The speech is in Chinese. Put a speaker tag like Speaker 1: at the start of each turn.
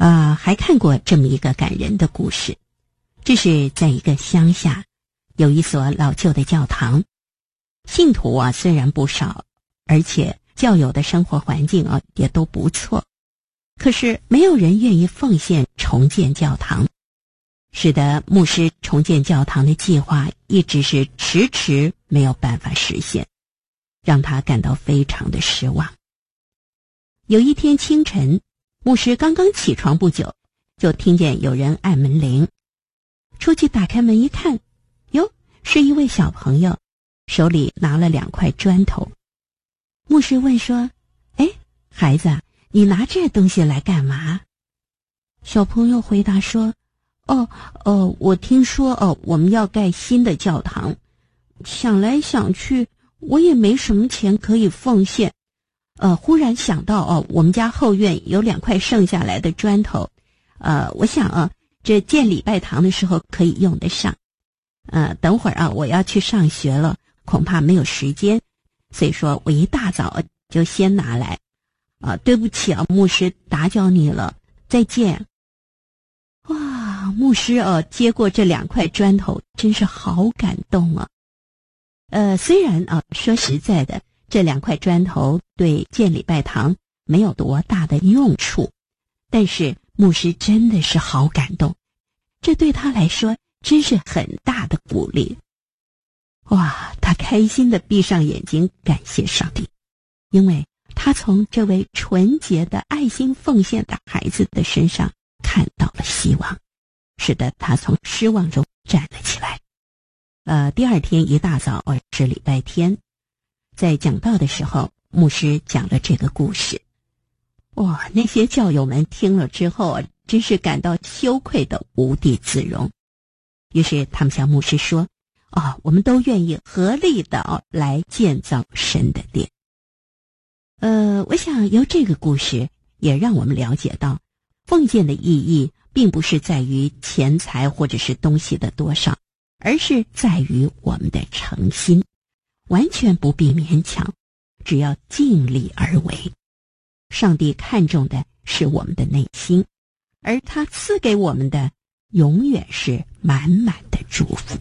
Speaker 1: 还看过这么一个感人的故事。这是在一个乡下，有一所老旧的教堂，信徒虽然不少，而且教友的生活环境也都不错，可是没有人愿意奉献重建教堂，使得牧师重建教堂的计划一直是迟迟没有办法实现，让他感到非常的失望。有一天清晨，牧师刚刚起床不久，就听见有人按门铃。出去打开门一看，哟，是一位小朋友，手里拿了2块砖头。牧师问说：哎，孩子，你拿这东西来干嘛？小朋友回答说：我听说我们要盖新的教堂，想来想去，我也没什么钱可以奉献。忽然想到我们家后院有2块剩下来的砖头，我想这建礼拜堂的时候可以用得上。等会儿我要去上学了，恐怕没有时间，所以说我一大早就先拿来。对不起牧师打搅你了，再见。哇，牧师接过这2块砖头，真是好感动啊。虽然说实在的，这2块砖头对建礼拜堂没有多大的用处，但是牧师真的是好感动，这对他来说真是很大的鼓励。哇，他开心地闭上眼睛感谢上帝，因为他从这位纯洁的爱心奉献的孩子的身上看到了希望，使得他从失望中站了起来。第二天一大早是礼拜天，在讲道的时候，牧师讲了这个故事。哇，那些教友们听了之后真是感到羞愧的无地自容。于是他们向牧师说：我们都愿意合力的来建造神的殿。我想由这个故事也让我们了解到，奉献的意义并不是在于钱财或者是东西的多少，而是在于我们的诚心，完全不必勉强，只要尽力而为。上帝看重的是我们的内心，而他赐给我们的永远是满满的祝福。